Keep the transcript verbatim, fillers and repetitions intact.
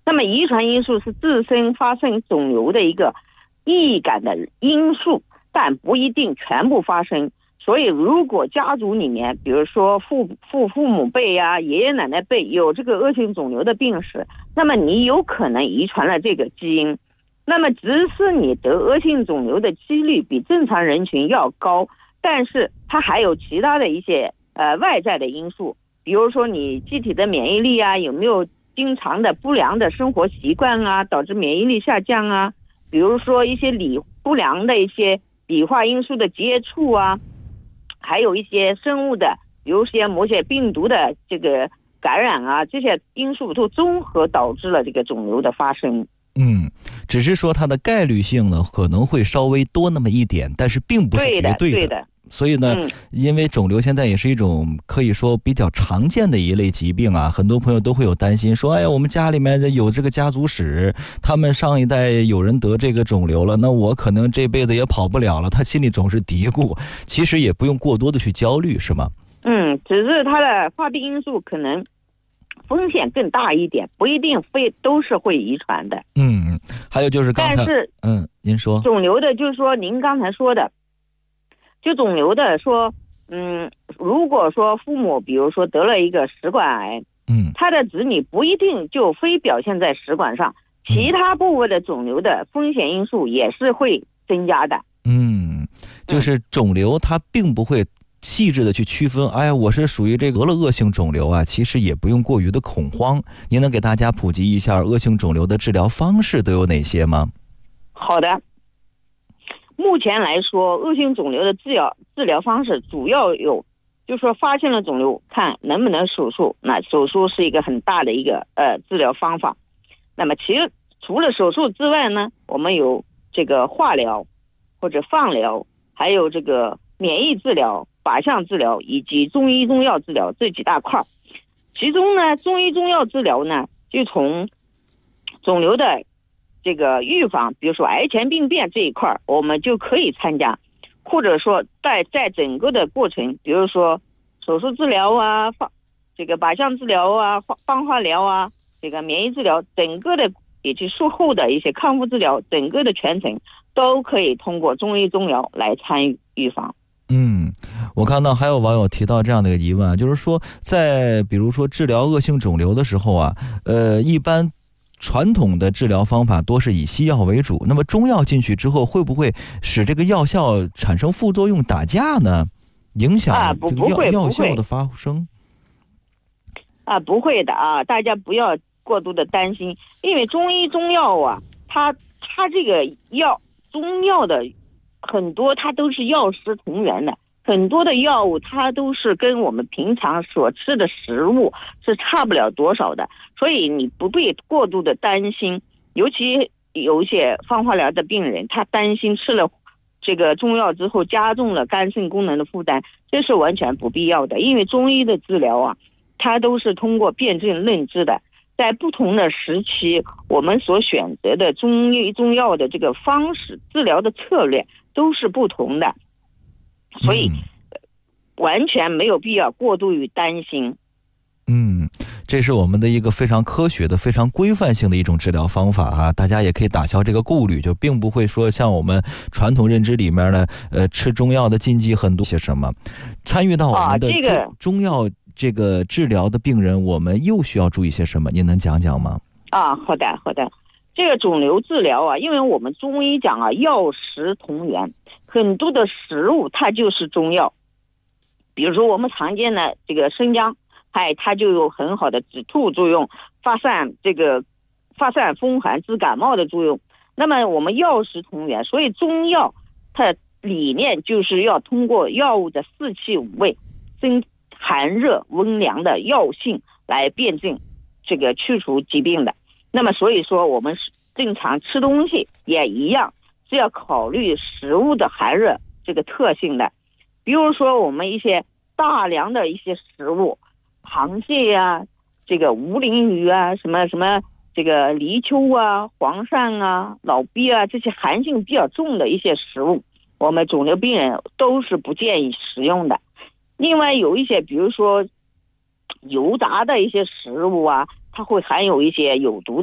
那么遗传因素是自身发生肿瘤的一个易感的因素，但不一定全部发生。所以如果家族里面比如说父父父母辈呀、啊、爷爷奶奶辈有这个恶性肿瘤的病史，那么你有可能遗传了这个基因。那么即使你得恶性肿瘤的几率比正常人群要高，但是它还有其他的一些呃外在的因素，比如说你机体的免疫力啊，有没有经常的不良的生活习惯啊，导致免疫力下降啊，比如说一些理不良的一些理化因素的接触啊，还有一些生物的，比如些某些病毒的这个感染啊，这些因素都综合导致了这个肿瘤的发生。 嗯，只是说它的概率性呢可能会稍微多那么一点，但是并不是绝对的。 对的，对的。 所以呢、 嗯、 因为肿瘤现在也是一种可以说比较常见的一类疾病啊，很多朋友都会有担心说，哎呀，我们家里面有这个家族史，他们上一代有人得这个肿瘤了，那我可能这辈子也跑不了了，他心里总是嘀咕。其实也不用过多的去焦虑，是吗？ 嗯，只是它的发病因素可能风险更大一点，不一定非都是会遗传的。 嗯，还有就是刚才， 但是嗯，您说肿瘤的，就是说您刚才说的，就肿瘤的说，嗯，如果说父母比如说得了一个食管癌， 嗯， 他的子女不一定就非表现在食管上，其他部位的肿瘤的风险因素也是会增加的。 嗯，就是肿瘤它并不会细致的去区分，哎呀，我是属于这个得了恶性肿瘤啊，其实也不用过于的恐慌。您能给大家普及一下恶性肿瘤的治疗方式都有哪些吗？ 好的，目前来说，恶性肿瘤的治疗治疗方式主要有，就是说发现了肿瘤，看能不能手术。那手术是一个很大的一个呃治疗方法。那么其实除了手术之外呢，我们有这个化疗或者放疗，还有这个免疫治疗、靶向治疗以及中医中药治疗这几大块。其中呢，中医中药治疗呢，就从肿瘤的这个预防，比如说癌前病变这一块，我们就可以参加，或者说在在整个的过程，比如说手术治疗啊、放这个靶向治疗啊、放化疗啊、这个免疫治疗，整个的以及术后的一些康复治疗，整个的全程都可以通过中医中药来参与预防。 嗯，我看到还有网友提到这样的一个疑问啊，就是说在比如说治疗恶性肿瘤的时候啊，呃，一般传统的治疗方法多是以西药为主，那么中药进去之后，会不会使这个药效产生副作用打架呢？影响这个药、啊、药效的发生？ 啊，不会的啊，大家不要过度的担心，因为中医中药啊，它它这个药中药的很多它都是药食同源的，很多的药物它都是跟我们平常所吃的食物是差不了多少的，所以你不必过度的担心。尤其有一些放化疗的病人，他担心吃了这个中药之后加重了肝肾功能的负担，这是完全不必要的。因为中医的治疗啊，它都是通过辨证论治的，在不同的时期我们所选择的中医中药的这个方式治疗的策略都是不同的，所以完全没有必要过度于担心。 嗯，这是我们的一个非常科学的、非常规范性的一种治疗方法啊，大家也可以打消这个顾虑，就并不会说像我们传统认知里面的呃吃中药的禁忌很多些什么。参与到我们的中、啊这个、中药这个治疗的病人，我们又需要注意些什么？您能讲讲吗？ 啊，好的好的。这个肿瘤治疗啊，因为我们中医讲啊，药食同源，很多的食物它就是中药。比如说我们常见的这个生姜，哎，它就有很好的止吐作用，发散这个发散风寒治感冒的作用。那么我们药食同源，所以中药它理念就是要通过药物的四气五味，增寒热温凉的药性来辨证这个去除疾病的。那么所以说我们正常吃东西也一样，是要考虑食物的寒热这个特性的。比如说我们一些大量的一些食物，螃蟹呀、啊、这个无鳞鱼啊、什么什么这个泥鳅啊、黄鳝啊、老鳖啊，这些寒性比较重的一些食物，我们肿瘤病人都是不建议食用的。另外有一些比如说油炸的一些食物啊，它会含有一些有毒的